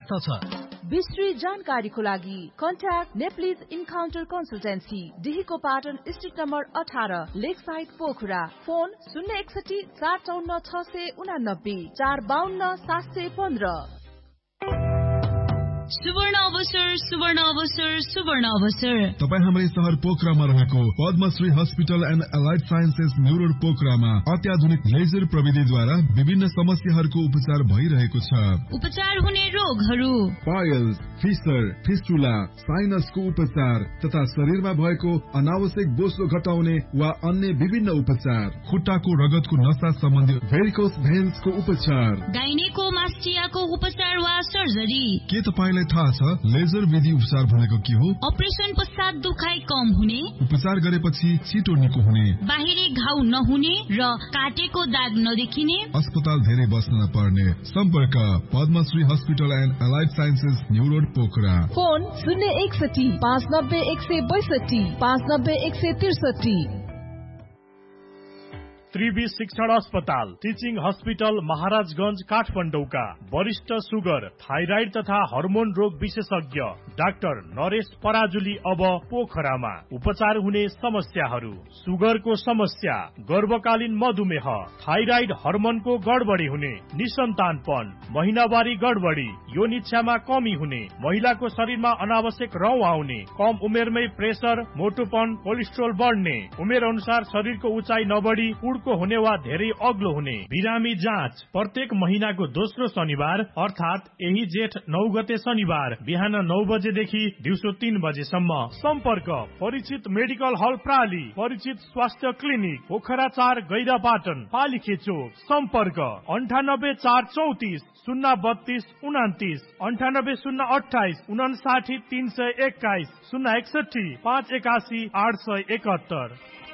व्यवस्था छ। विस्तृत जानकारीको लागि contact Nepalese encounter consultancy, डिहीको Patan street number 18, लेक साइड पोखरा। फोन 061 454 689 452 715। सुवर्ण अवसर, सुवर्ण अवसर, सुवर्ण अवसर। तपाईँ हाम्रै शहर पोखरामा रहेको Padmashri hospital and allied sciences new road पोखरामा अत्याधुनिक लेजर प्रविधिद्वारा विभिन्न समस्याहरूको उपचार भइरहेको छ। उपचार हुने रोगहरू पाइल्स, फिसर, फिस्टुला, साइनसको उपचार तथा शरीरमा भएको अनावश्यक बोसो घटाउने वा अन्य विभिन्न उपचार, खुट्टाको रगतको नसा सम्बन्धी भेरिकोस भेन्सको उपचार, गाइनेकोमास्टियाको उपचार वा सर्जरी। के तपाईलाई थाहा छ लेजर विधि उपचार भनेको के हो? अपरेसन पश्चात दुखाइ कम हुने, उपचार गरेपछि छिटो निको हुने, बाहिरी घाउ नहुने र काटेको दाग नदेखिने, अस्पताल धेरै बस्न नपर्ने। सम्पर्क Padmashri hospital and allied sciences new road Pokhara. Phone 061 590 162 590 163। त्रिवी शिक्षण अस्पताल, टिचिङ हस्पिटल, महाराजगंज, काठमाडौँका वरिष्ठ सुगर, थाइराइड तथा हर्मोन रोग विशेषज्ञ डाक्टर नरेश पराजुली अब पोखरामा। उपचार हुने समस्याहरू: सुगरको समस्या, गर्भकालीन मधुमेह, थाइराइड हर्मोनको गडबडी हुने, निसन्तानपन, महिनावारी गडबडी, योनि इच्छामा कमी हुने, महिलाको शरीरमा अनावश्यक रौँ आउने, कम उमेरमै प्रेसर, मोटोपन, कोलेस्ट्रोल बढ्ने, उमेर अनुसार शरीरको उचाइ नबढी उड्को हुने वा धेरै अग्लो हुने। बिरामी जाँच प्रत्येक महिनाको दोस्रो शनिबार अर्थात यही जेठ 9 गते शनिबार बिहान 9 बजेदेखि दिउँसो 3 बजेसम्म। सम्पर्क परिचित मेडिकल हल प्राली, परिचित स्वास्थ्य क्लिनिक पोखरा 4 गैरापाटन, पालिखे चोक। सम्पर्क 98 434 032 29, 98 028 59 321, 061 581 871।